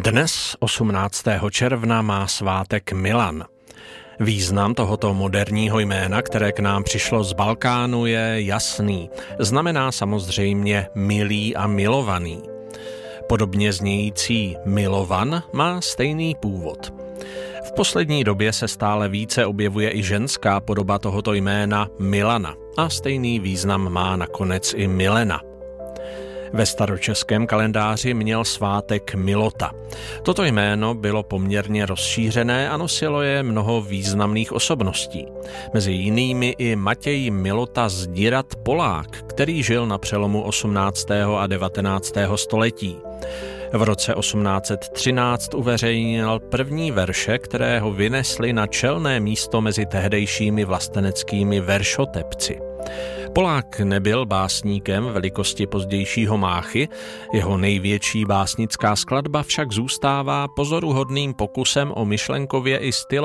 Dnes, 18. června, má svátek Milan. Význam tohoto moderního jména, které k nám přišlo z Balkánu, je jasný. Znamená samozřejmě milý a milovaný. Podobně znějící Milovan má stejný původ. V poslední době se stále více objevuje i ženská podoba tohoto jména Milana a stejný význam má nakonec i Milena. Ve staročeském kalendáři měl svátek Milota. Toto jméno bylo poměrně rozšířené a nosilo je mnoho významných osobností. Mezi jinými i Matěj Milota Zdirat Polák, který žil na přelomu 18. a 19. století. V roce 1813 uveřejnil první verše, které ho vynesly na čelné místo mezi tehdejšími vlasteneckými veršotepci. Polák nebyl básníkem velikosti pozdějšího Máchy, jeho největší básnická skladba však zůstává pozoruhodným pokusem o myšlenkově i stylově